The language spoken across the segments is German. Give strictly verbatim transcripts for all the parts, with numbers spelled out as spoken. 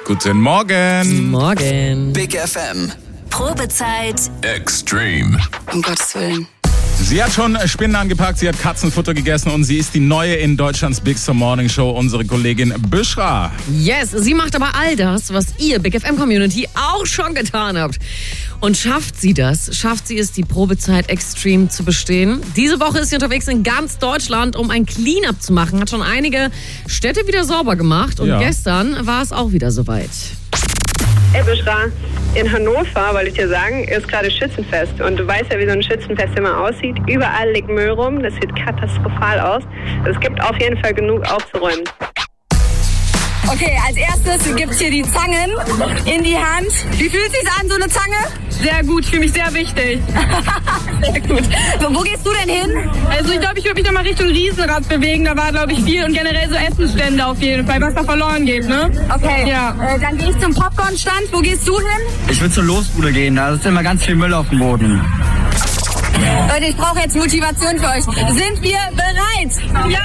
Guten Morgen. Morgen. Big F M. Probezeit Extreme. Um Gottes Willen. Sie hat schon Spinnen angepackt, sie hat Katzenfutter gegessen und sie ist die Neue in Deutschlands Big Star Morning Show, unsere Kollegin Büschra. Yes, sie macht aber all das, was ihr Big F M Community auch schon getan habt. Und schafft sie das? Schafft sie es, die Probezeit Extreme zu bestehen? Diese Woche ist sie unterwegs in ganz Deutschland, um ein Cleanup zu machen. Hat schon einige Städte wieder sauber gemacht und Ja. gestern war es auch wieder soweit. Hey Büschra, in Hannover, wollte ich dir sagen, ist gerade Schützenfest. Und du weißt ja, wie so ein Schützenfest immer aussieht. Überall liegt Müll rum, das sieht katastrophal aus. Es gibt auf jeden Fall genug aufzuräumen. Okay, als erstes gibt's hier die Zangen in die Hand. Wie fühlt sich's an, so eine Zange? Sehr gut, für mich sehr wichtig. Sehr gut. So, wo gehst du denn hin? Also ich glaube, ich würde mich nochmal Richtung Riesenrad bewegen. Da war, glaube ich, viel und generell so Essensstände auf jeden Fall, was da verloren geht, ne? Okay, Ja. äh, dann gehe ich zum Popcornstand. Wo gehst du hin? Ich will zur Losbude gehen, da ist immer ganz viel Müll auf dem Boden. Leute, ich brauche jetzt Motivation für euch. Sind wir bereit? Ja!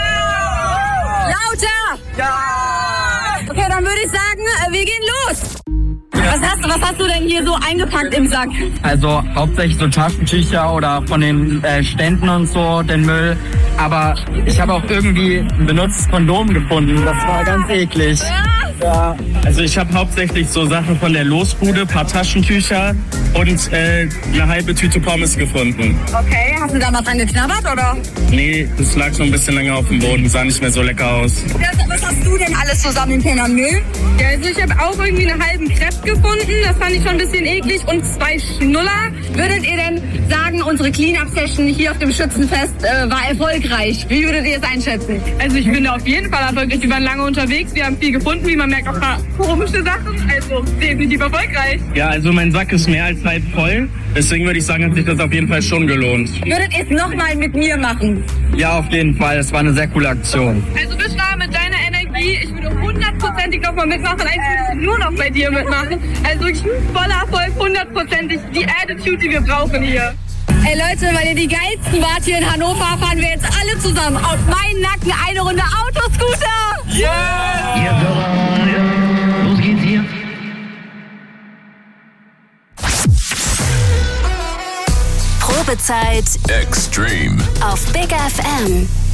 Lauter! Ja! Okay, dann würde ich sagen, äh, wir gehen los. Was hast, du, was hast du denn hier so eingepackt im Sack? Also hauptsächlich so Taschentücher oder von den äh, Ständen und so, den Müll. Aber ich habe auch irgendwie ein benutztes Kondom gefunden. Das war ganz eklig. Ja. Also ich habe hauptsächlich so Sachen von der Losbude, paar Taschentücher und äh, eine halbe Tüte Pommes gefunden. Okay, hast du da mal dran geknabbert, oder? Nee, das lag schon ein bisschen länger auf dem Boden, sah nicht mehr so lecker aus. Was hast du denn alles zusammen im Keller Müll? Ja, also ich habe auch irgendwie einen halben Crepe gefunden. Das fand ich schon ein bisschen eklig. Und zwei Schnuller. Würdet ihr denn sagen, unsere Clean-Up-Session hier auf dem Schützenfest äh, war erfolgreich? Wie würdet ihr es einschätzen? Also ich bin da auf jeden Fall erfolgreich. Wir waren lange unterwegs. Wir haben viel gefunden, wie man merkt, auch ein paar komische Sachen. Also definitiv erfolgreich. Ja, also mein Sack ist mehr als halb voll. Deswegen würde ich sagen, hat sich das auf jeden Fall schon gelohnt. Würdet ihr es nochmal mit mir machen? Ja, auf jeden Fall. Es war eine sehr coole Aktion. Also bist du mit deiner Energie, ich würde hundertprozentig nochmal mitmachen. Eigentlich würde ich nur noch bei dir mitmachen. Also ich voller Erfolg, hundertprozentig die Attitude, die wir brauchen hier. Ey Leute, weil ihr die geilsten wart hier in Hannover, fahren wir jetzt alle zusammen auf meinen Nacken eine Runde Autoscooter. Ja, los geht's hier. Probezeit Extreme. auf Big F M.